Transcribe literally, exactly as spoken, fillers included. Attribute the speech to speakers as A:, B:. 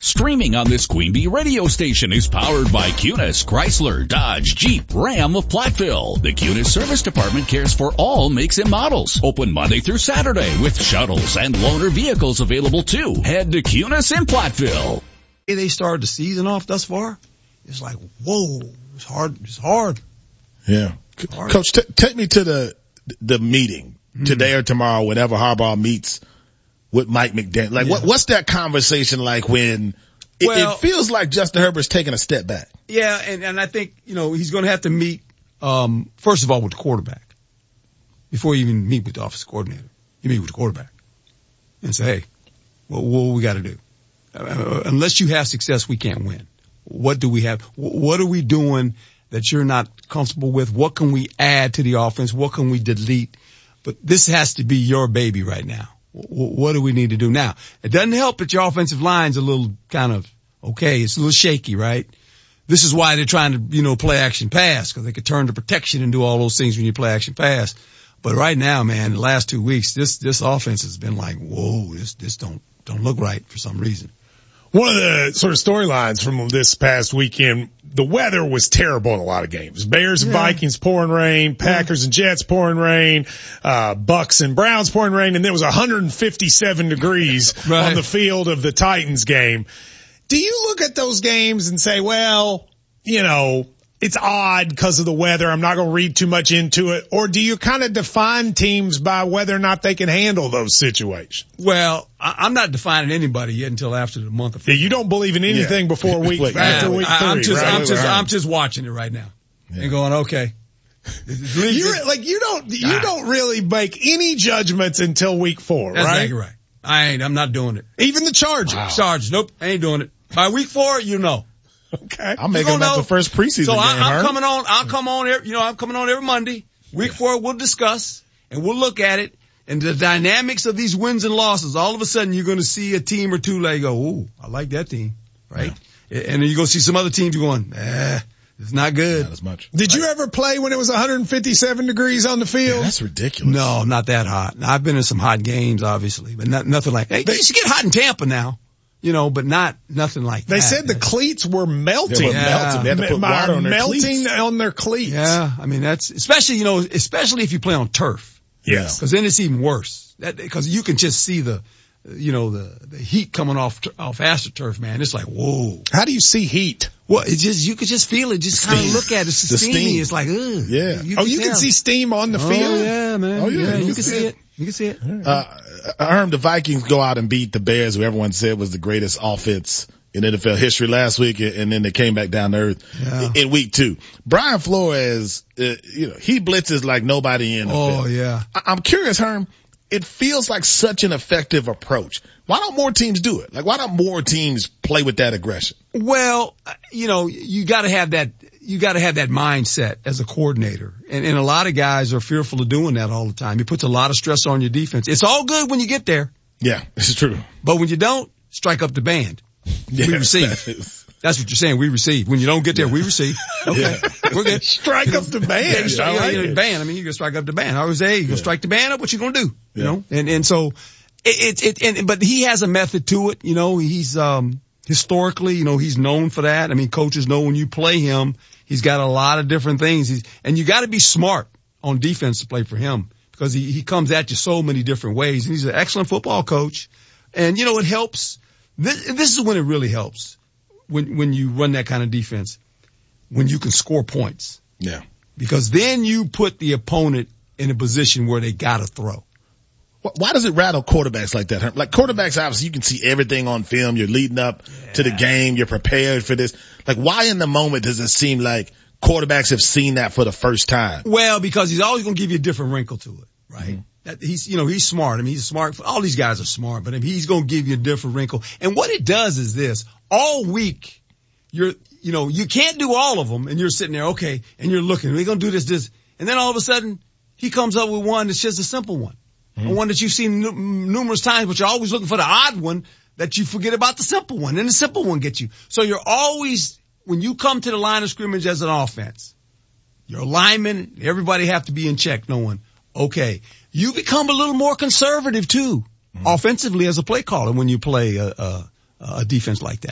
A: Streaming on this Queen Bee radio station is powered by Cunis, Chrysler, Dodge, Jeep, Ram of Platteville. The Cunis Service Department cares for all makes and models. Open Monday through Saturday with shuttles and loaner vehicles available too. Head to Cunis in Platteville.
B: They started the season off thus far. It's like, whoa, it's hard. It's hard.
C: Yeah.
B: It's hard.
C: Coach, t- take me to the the meeting mm-hmm. today or tomorrow, whenever Harbaugh meets with Mike McDaniel. Like, yeah. what, what's that conversation like when it, well, it feels like Justin Herbert's taking a step back?
B: Yeah, and, and I think, you know, he's going to have to meet, um, first of all, with the quarterback. Before you even meet with the offensive coordinator, you meet with the quarterback and say, hey, well, what we got to do? Uh, unless you have success, we can't win. What do we have? What are we doing that you're not comfortable with? What can we add to the offense? What can we delete? But this has to be your baby right now. What do we need to do now? It doesn't help that your offensive line's a little kind of, okay, it's a little shaky, right? This is why they're trying to, you know, play action pass, because they could turn to protection and do all those things when you play action pass. But right now, man, the last two weeks, this, this offense has been like, whoa, this, this don't, don't look right for some reason.
D: One of the sort of storylines from this past weekend, the weather was terrible in a lot of games. Bears and yeah. Vikings pouring rain, Packers yeah. and Jets pouring rain, uh, Bucks and Browns pouring rain, and then it was one hundred fifty-seven degrees right. on the field of the Titans game. Do you look at those games and say, well, you know, it's odd because of the weather, I'm not going to read too much into it? Or do you kind of define teams by whether or not they can handle those situations?
B: Well, I'm not defining anybody yet until after the month of
D: football. Yeah, you don't believe in anything yeah. before week, Wait, after yeah. week three,
B: I'm just,
D: right?
B: I'm just, I'm just watching it right now yeah. and going, okay.
D: You're like, you don't, you nah. don't really make any judgments until week four,
B: That's
D: right?
B: That's exactly right. I ain't, I'm not doing it.
D: Even the Chargers?
B: Wow. Chargers, nope, I ain't doing it. By week four, you know.
D: Okay.
C: I'm making them at the first preseason
B: so
C: game. So
B: I'm
C: Herm.
B: coming on, I'll come on every, you know, I'm coming on every Monday. Week yeah. four, we'll discuss and we'll look at it and the dynamics of these wins and losses. All of a sudden you're going to see a team or two like go, ooh, I like that team, right? Yeah. And then you're going to see some other teams going, eh, it's not good.
C: Not as much.
D: Did you ever play when it was one hundred fifty-seven degrees on the field?
C: Yeah, that's ridiculous.
B: No, not that hot. I've been in some hot games, obviously, but not, nothing like, hey, they used to get hot in Tampa now. You know, but not, nothing like
D: they
B: that.
D: They said the cleats were melting.
C: They were yeah. melting. They had to put water on their
D: melting
C: cleats.
D: on their cleats.
B: Yeah. I mean, that's, especially, you know, especially if you play on turf.
D: Yes.
B: Cause then it's even worse. That, cause you can just see the, you know, the, the heat coming off, off AstroTurf, man. It's like, whoa.
D: How do you see heat?
B: Well, it just, you could just feel it. Just kind of look at it. It's
C: the
B: steamy.
C: steam.
B: It's like, ugh.
C: Yeah.
B: You
D: oh,
B: can
D: you
B: tell.
D: can see steam on the
B: oh,
D: field?
B: Yeah, man.
C: Oh, yeah.
B: yeah
C: You,
B: you
C: can
B: can see it. You can see it.
C: Uh, I heard the Vikings go out and beat the Bears, who everyone said was the greatest offense in N F L history last week, and then they came back down to earth yeah. in week two. Brian Flores, uh, you know, he blitzes like nobody in the
B: Oh,
C: field.
B: yeah.
C: I- I'm curious, Herm, it feels like such an effective approach. Why don't more teams do it? Like, why don't more teams play with that aggression?
B: Well, you know, you gotta have that, you gotta have that mindset as a coordinator. And, and a lot of guys are fearful of doing that all the time. It puts a lot of stress on your defense. It's all good when you get there.
C: Yeah, it's true.
B: But when you don't, strike up the band.
C: Yes,
B: we receive.
C: That is.
B: That's what you're saying. We receive. When you don't get there, yeah. we receive. Okay.
C: Yeah.
B: We're good.
D: Strike up the band.
B: Yeah, strike,
D: I like
B: you know,
D: it.
B: band. I mean, you can strike up the band. I always say, you can
C: yeah.
B: strike the band up. What you gonna do? You
C: yeah.
B: know? And, and so it, it, it, and, but he has a method to it. You know, he's, um, historically, you know, he's known for that. I mean, coaches know when you play him, he's got a lot of different things. He's, and you gotta be smart on defense to play for him because he, he comes at you so many different ways. And he's an excellent football coach. And, you know, it helps. This, this is when it really helps. When, when you run that kind of defense, when you can score points.
C: Yeah.
B: Because then you put the opponent in a position where they gotta throw.
C: Why does it rattle quarterbacks like that? Like quarterbacks, obviously you can see everything on film. You're leading up yeah. to the game. You're prepared for this. Like why in the moment does it seem like quarterbacks have seen that for the first time?
B: Well, because he's always going to give you a different wrinkle to it, right? Mm-hmm. That he's, you know, he's smart. I mean, he's smart. All these guys are smart, but I mean, he's going to give you a different wrinkle. And what it does is this: all week, you're, you know, you can't do all of them, and you're sitting there, okay, and you're looking. We're going to do this, this, and then all of a sudden, he comes up with one that's just a simple one, mm-hmm. a one that you've seen n- numerous times, but you're always looking for the odd one that you forget about the simple one, and the simple one gets you. So you're always, when you come to the line of scrimmage as an offense, your linemen, everybody have to be in check, knowing, okay, you become a little more conservative too, mm-hmm. offensively as a play caller when you play a, a, a defense like that.